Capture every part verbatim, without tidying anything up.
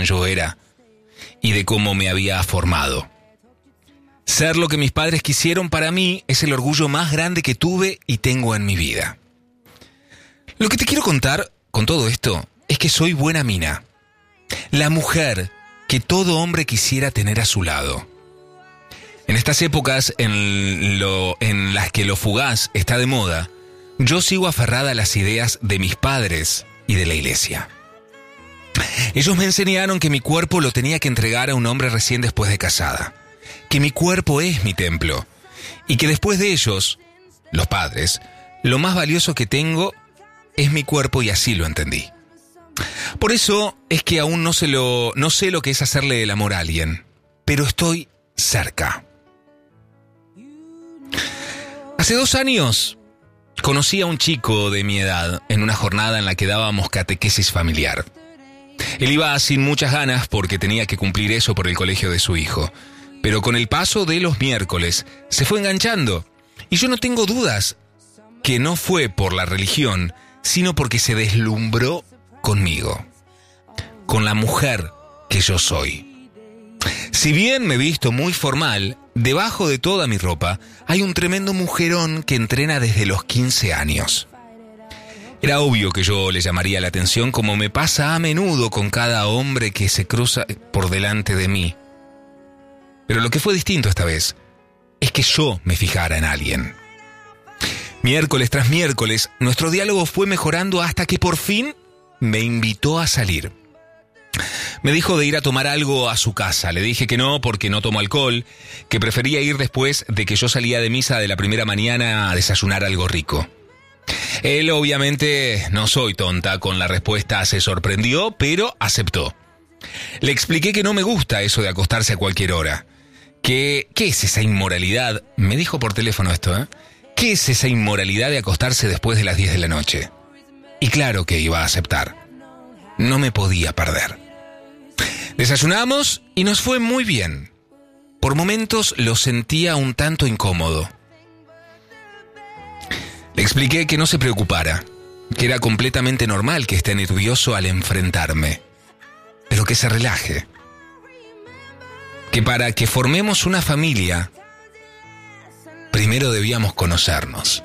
yo era y de cómo me había formado. Ser lo que mis padres quisieron para mí es el orgullo más grande que tuve y tengo en mi vida. Lo que te quiero contar con todo esto es que soy buena mina. La mujer que todo hombre quisiera tener a su lado. En estas épocas en, lo, en las que lo fugaz está de moda, yo sigo aferrada a las ideas de mis padres y de la iglesia. Ellos me enseñaron que mi cuerpo lo tenía que entregar a un hombre recién después de casada, que mi cuerpo es mi templo y que después de ellos, los padres, lo más valioso que tengo es mi cuerpo y así lo entendí. Por eso es que aún no sé lo, no sé lo que es hacerle el amor a alguien, pero estoy cerca. Hace dos años conocí a un chico de mi edad en una jornada en la que dábamos catequesis familiar. Él iba sin muchas ganas porque tenía que cumplir eso por el colegio de su hijo, pero con el paso de los miércoles se fue enganchando y yo no tengo dudas que no fue por la religión, sino porque se deslumbró conmigo, con la mujer que yo soy. Si bien me he visto muy formal, debajo de toda mi ropa hay un tremendo mujerón que entrena desde los quince años. Era obvio que yo le llamaría la atención, como me pasa a menudo con cada hombre que se cruza por delante de mí. Pero lo que fue distinto esta vez es que yo me fijara en alguien. Miércoles tras miércoles, nuestro diálogo fue mejorando hasta que por fin me invitó a salir. Me dijo de ir a tomar algo a su casa. Le dije que no porque no tomo alcohol, que prefería ir después de que yo salía de misa de la primera mañana a desayunar algo rico. Él obviamente, no soy tonta, con la respuesta se sorprendió, pero aceptó. Le expliqué que no me gusta eso de acostarse a cualquier hora. Que, ¿qué es esa inmoralidad? Me dijo por teléfono esto, ¿eh? ¿Qué es esa inmoralidad de acostarse después de las diez de la noche? Y claro que iba a aceptar. No me podía perder. Desayunamos y nos fue muy bien. Por momentos lo sentía un tanto incómodo. Le expliqué que no se preocupara, que era completamente normal que esté nervioso al enfrentarme, pero que se relaje. Que para que formemos una familia, primero debíamos conocernos.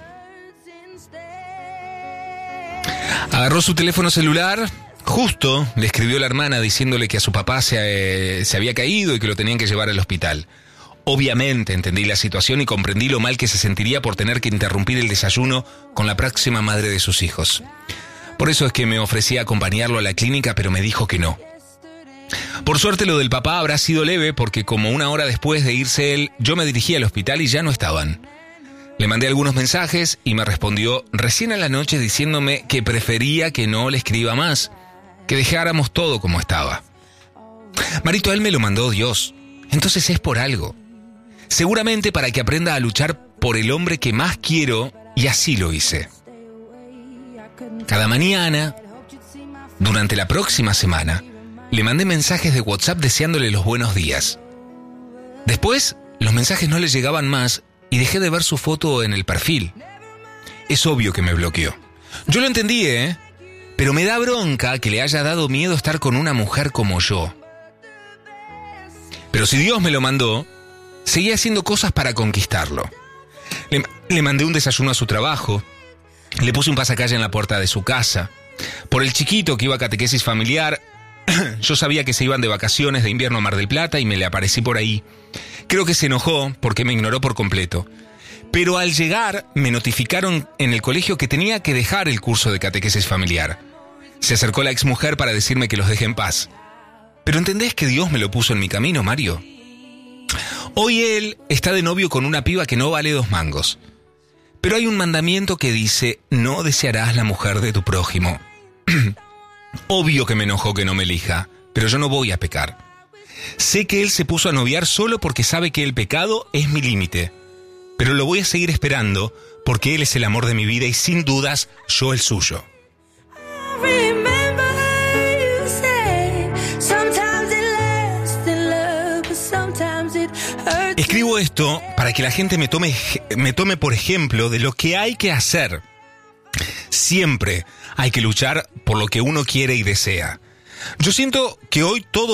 Agarró su teléfono celular. Justo le escribió la hermana diciéndole que a su papá se, eh, se había caído y que lo tenían que llevar al hospital. Obviamente entendí la situación y comprendí lo mal que se sentiría por tener que interrumpir el desayuno con la próxima madre de sus hijos. Por eso es que me ofrecí a acompañarlo a la clínica, pero me dijo que no. Por suerte lo del papá habrá sido leve porque como una hora después de irse él, yo me dirigí al hospital y ya no estaban. Le mandé algunos mensajes y me respondió recién a la noche diciéndome que prefería que no le escriba más, que dejáramos todo como estaba. Marito, él me lo mandó Dios, entonces es por algo. Seguramente para que aprenda a luchar por el hombre que más quiero, y así lo hice. Cada mañana, durante la próxima semana, le mandé mensajes de WhatsApp deseándole los buenos días. Después, los mensajes no le llegaban más y dejé de ver su foto en el perfil. Es obvio que me bloqueó. Yo lo entendí, ¿eh? Pero me da bronca que le haya dado miedo estar con una mujer como yo. Pero si Dios me lo mandó, seguí haciendo cosas para conquistarlo. Le, le mandé un desayuno a su trabajo, le puse un pasacalle en la puerta de su casa. Por el chiquito que iba a catequesis familiar, yo sabía que se iban de vacaciones de invierno a Mar del Plata y me le aparecí por ahí. Creo que se enojó porque me ignoró por completo. Pero al llegar me notificaron en el colegio que tenía que dejar el curso de catequesis familiar. Se acercó la exmujer para decirme que los deje en paz. Pero ¿entendés que Dios me lo puso en mi camino, Mario? Hoy él está de novio con una piba que no vale dos mangos. Pero hay un mandamiento que dice, no desearás la mujer de tu prójimo. Obvio que me enojó que no me elija, pero yo no voy a pecar. Sé que él se puso a noviar solo porque sabe que el pecado es mi límite. Pero lo voy a seguir esperando porque él es el amor de mi vida y sin dudas yo el suyo. Escribo esto para que la gente me tome, me tome por ejemplo de lo que hay que hacer. Siempre hay que luchar por lo que uno quiere y desea. Yo siento que hoy todo